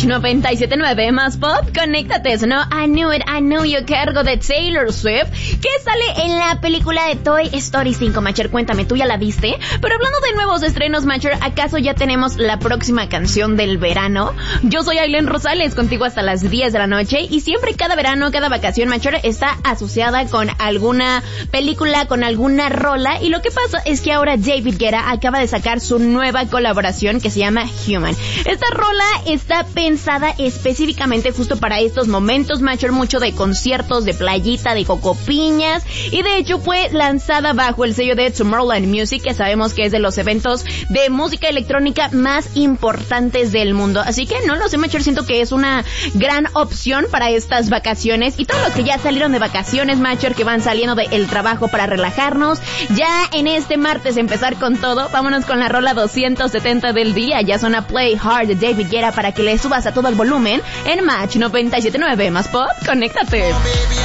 97.9 más pop, conéctate, ¿no? I Knew You, cargo de Taylor Swift, que sale en la película de Toy Story 5, Macher. Cuéntame, ¿tú ya la viste? Pero hablando de nuevos estrenos, Macher, ¿acaso ya tenemos la próxima canción del verano? Yo soy Aileen Rosales, contigo hasta las 10 de la noche, y siempre cada verano, cada vacación, Macher, está asociada con alguna película, con alguna rola, y lo que pasa es que ahora David Guetta acaba de sacar su nueva colaboración que se llama Human. Esta rola está pensada específicamente justo para estos momentos, Macher, mucho de conciertos, de playita, de cocopiñas, y de hecho fue lanzada bajo el sello de Tomorrowland Music, que sabemos que es de los eventos de música electrónica más importantes del mundo. Así que no lo sé, Macher, siento que es una gran opción para estas vacaciones, y todos los que ya salieron de vacaciones, Macher, que van saliendo del trabajo para relajarnos, ya en este martes empezar con todo. Vámonos con la rola 270 del día. Ya suena Play Hard de David Guetta para que le subas a todo el volumen en Match 97.9 más pop. Conéctate.